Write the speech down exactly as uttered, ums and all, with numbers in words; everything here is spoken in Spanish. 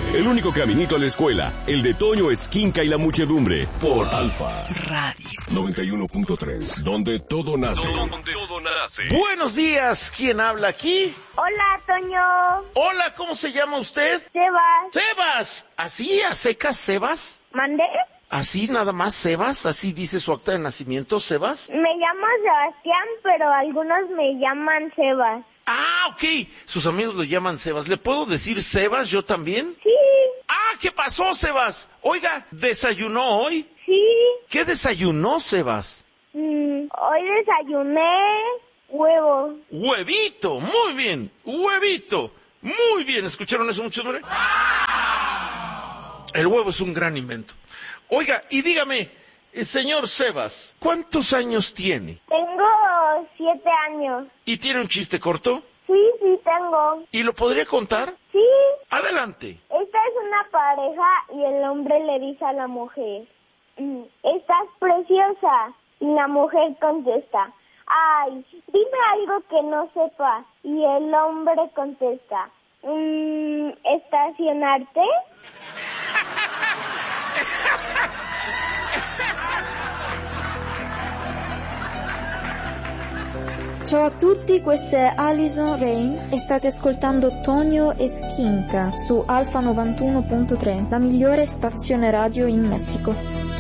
El único caminito a la escuela, el de Toño Esquinca y la muchedumbre, por Alfa Radio noventa y uno punto tres, donde todo nace. Donde todo nace. Buenos días, ¿quién habla aquí? Hola, Toño. Hola, ¿cómo se llama usted? Sebas. Sebas. ¿Así, a secas, Sebas? ¿Mandé? ¿Así nada más, Sebas? ¿Así dice su acta de nacimiento, Sebas? Me llamo Sebastián, pero algunos me llaman Sebas. Ah, ok. Sus amigos lo llaman Sebas. ¿Le puedo decir Sebas yo también? Sí. Ah, ¿qué pasó, Sebas? Oiga, ¿desayunó hoy? Sí. ¿Qué desayunó, Sebas? Mm, hoy desayuné huevo. Huevito, muy bien, huevito. Muy bien, ¿escucharon eso, mucho nombre? El huevo es un gran invento. Oiga, y dígame, eh, señor Sebas, ¿cuántos años tiene? Tengo siete años. ¿Y tiene un chiste corto? Sí, sí tengo. ¿Y lo podría contar? Sí. Adelante. Esta es una pareja y el hombre le dice a la mujer, mm, estás preciosa. Y la mujer contesta, ay, dime algo que no sepa. Y el hombre contesta, mm, ¿estacionarte? Ciao a tutti, questa è Alison Rain e state ascoltando Tonio e Skinka su Alfa novantuno punto tre, la migliore stazione radio in Messico.